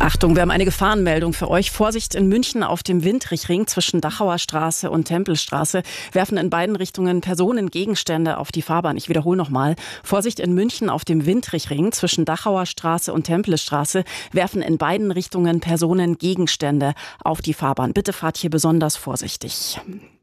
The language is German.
Achtung, wir haben eine Gefahrenmeldung für euch. Vorsicht in München auf dem Windrichring zwischen Dachauer Straße und Tempelstraße. Werfen in beiden Richtungen Personen Gegenstände auf die Fahrbahn. Ich wiederhole nochmal. Vorsicht in München auf dem Windrichring zwischen Dachauer Straße und Tempelstraße. Werfen in beiden Richtungen Personen Gegenstände auf die Fahrbahn. Bitte fahrt hier besonders vorsichtig.